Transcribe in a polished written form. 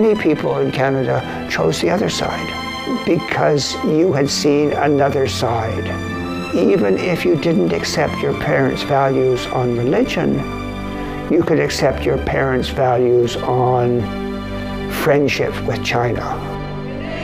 many people in Canada chose the other side because you had seen another side. Even if you didn't accept your parents' values on religion, you could accept your parents' values on friendship with China.